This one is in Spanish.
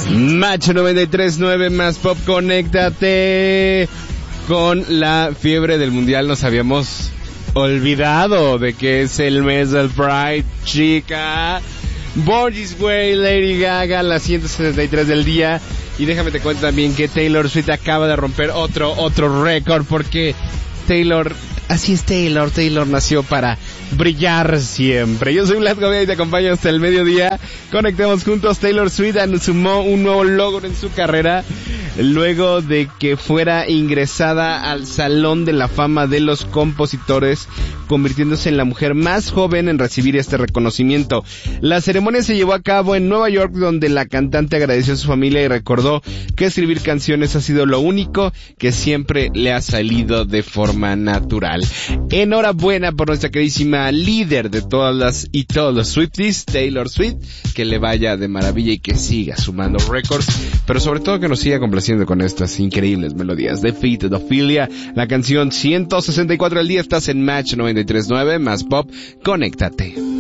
Macho 93.9 más pop, conéctate con la fiebre del mundial. Nos habíamos olvidado de que es el mes del Pride, chica. Born This Way, Lady Gaga, las 173 del día. Y déjame te cuento también que Taylor Swift acaba de romper otro récord, porque Taylor, así es Taylor nació para brillar siempre. Yo soy Vlad Govea y te acompaño hasta el mediodía. Conectemos juntos. Taylor Swift sumó un nuevo logro en su carrera luego de que fuera ingresada al Salón de la Fama de los Compositores, convirtiéndose en la mujer más joven en recibir este reconocimiento. La ceremonia se llevó a cabo en Nueva York, donde la cantante agradeció a su familia y recordó que escribir canciones ha sido lo único que siempre le ha salido de forma natural. Enhorabuena por nuestra queridísima líder de todas las y todos los Swifties, Taylor Swift, que le vaya de maravilla y que siga sumando récords, pero sobre todo que nos siga complaciendo con estas increíbles melodías. Defeated Ophelia, la canción 164 del día. Estás en Match 93.9 más pop, conéctate.